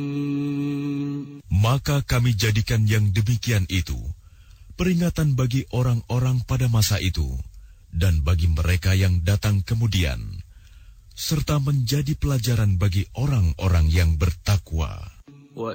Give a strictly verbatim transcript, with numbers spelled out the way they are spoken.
Maka kami jadikan yang demikian itu peringatan bagi orang-orang pada masa itu dan bagi mereka yang datang kemudian, serta menjadi pelajaran bagi orang-orang yang bertakwa.